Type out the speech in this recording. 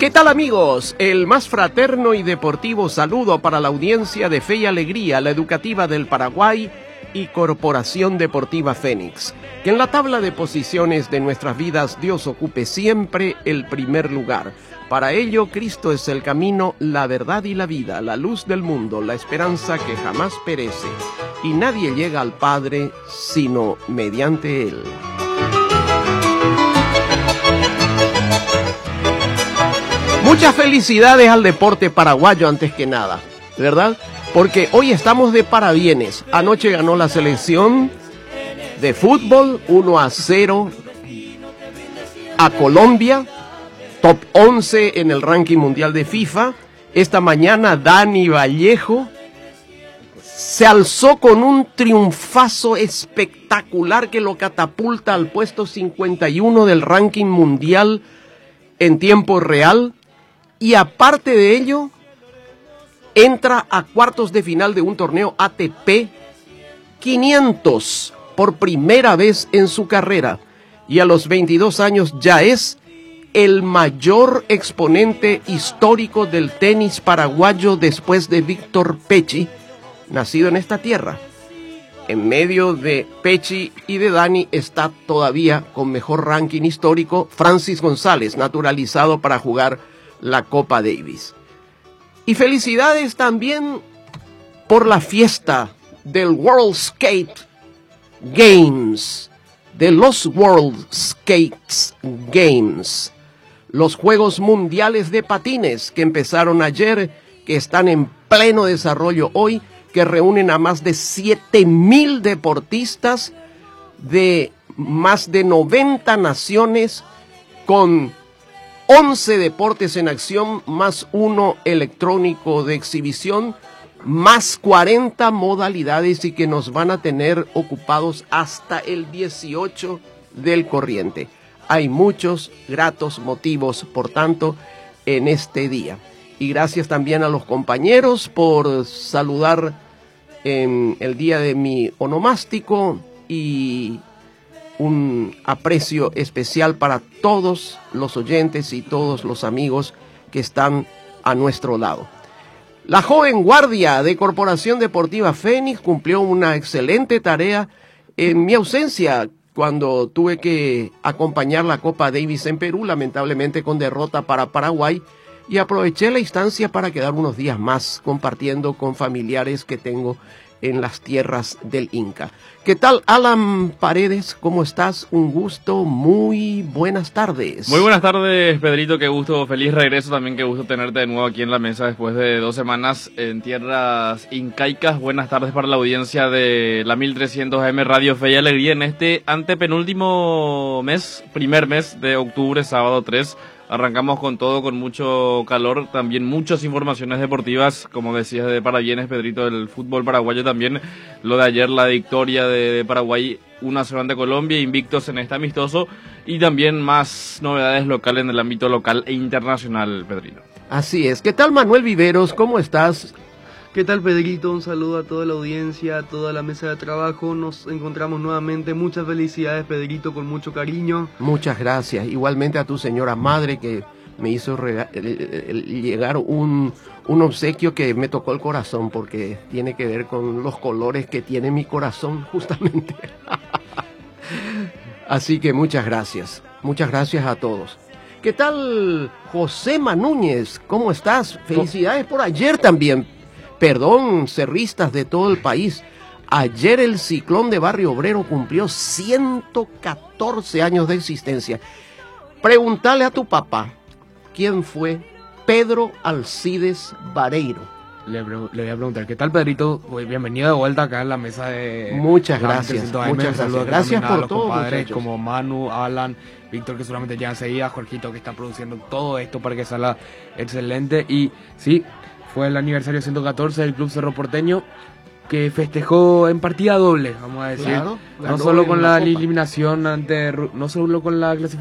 ¿Qué tal, amigos? El más fraterno y deportivo saludo para la audiencia de Fe y Alegría, la educativa del Paraguay y Corporación Deportiva Fénix. Que en la tabla de posiciones de nuestras vidas Dios ocupe siempre el primer lugar. Para ello, Cristo es el camino, la verdad y la vida, la luz del mundo, la esperanza que jamás perece. Y nadie llega al Padre sino mediante Él. Muchas felicidades al deporte paraguayo antes que nada, ¿verdad? Porque hoy estamos de parabienes. Anoche ganó la selección de fútbol 1-0 a Colombia, top 11 en el ranking mundial de FIFA. Esta mañana Dani Vallejo se alzó con un triunfazo espectacular que lo catapulta al puesto 51 del ranking mundial en tiempo real. Y aparte de ello, entra a cuartos de final de un torneo ATP 500 por primera vez en su carrera. Y a los 22 años ya es el mayor exponente histórico del tenis paraguayo después de Víctor Pecci, nacido en esta tierra. En medio de Pecci y de Dani está todavía con mejor ranking histórico Francis González, naturalizado para jugar la Copa Davis. Y felicidades también por la fiesta del World Skate Games, de los World Skates Games, los Juegos Mundiales de Patines que empezaron ayer, que están en pleno desarrollo hoy, que reúnen a más de 7,000 deportistas de más de 90 naciones con 11 deportes en acción, más uno electrónico de exhibición, más 40 modalidades y que nos van a tener ocupados hasta el 18 del corriente. Hay muchos gratos motivos, por tanto, en este día. Y gracias también a los compañeros por saludar en el día de mi onomástico y un aprecio especial para todos los oyentes y todos los amigos que están a nuestro lado. La joven guardia de Corporación Deportiva Fénix cumplió una excelente tarea en mi ausencia cuando tuve que acompañar la Copa Davis en Perú, lamentablemente con derrota para Paraguay, y aproveché la instancia para quedar unos días más compartiendo con familiares que tengo en las tierras del Inca. ¿Qué tal, Alan Paredes? ¿Cómo estás? Un gusto, muy buenas tardes. Muy buenas tardes, Pedrito, qué gusto, feliz regreso también, qué gusto tenerte de nuevo aquí en la mesa después de 2 semanas en tierras incaicas. Buenas tardes para la audiencia de la 1300 AM Radio Fe y Alegría en este antepenúltimo mes, primer mes de octubre, sábado 3. Arrancamos con todo, con mucho calor, también muchas informaciones deportivas, como decías, de parabienes, Pedrito, del fútbol paraguayo también. Lo de ayer, la victoria de Paraguay 1-0 ante Colombia, invictos en este amistoso, y también más novedades locales en el ámbito local e internacional, Pedrito. Así es. ¿Qué tal, Manuel Viveros? ¿Cómo estás? ¿Qué tal, Pedrito? Un saludo a toda la audiencia, a toda la mesa de trabajo. Nos encontramos nuevamente. Muchas felicidades, Pedrito, con mucho cariño. Muchas gracias. Igualmente a tu señora madre que me hizo llegar un obsequio que me tocó el corazón porque tiene que ver con los colores que tiene mi corazón justamente. Así que muchas gracias. Muchas gracias a todos. ¿Qué tal, Josema Núñez? ¿Cómo estás? Felicidades por ayer también. Perdón, cerristas de todo el país. Ayer el Ciclón de Barrio Obrero cumplió 114 años de existencia. Pregúntale a tu papá, ¿quién fue Pedro Alcides Vareiro? Le voy a preguntar, ¿qué tal, Pedrito? Bienvenido de vuelta acá en la mesa de... Muchas gracias, muchas gracias. Gracias por todo, compadres como Manu, Alan, Víctor, que seguramente ya enseguida, Jorgito, que está produciendo todo esto para que salga excelente. Y sí, fue el aniversario 114 del Club Cerro Porteño, que festejó en partida doble, vamos a decir. Claro, no solo con la eliminación no solo con la clasificación